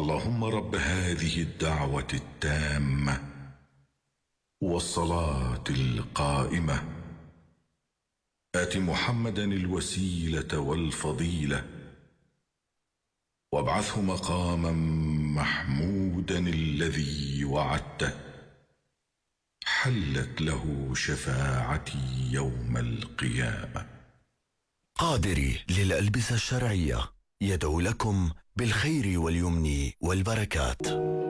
اللهم رب هذه الدعوة التامة والصلاة القائمة آت محمدا الوسيلة والفضيلة وابعثه مقاما محمودا الذي وعدته حلت له شفاعتي يوم القيامة. قادري للألبسة الشرعية يدعو لكم بالخير واليمن والبركات.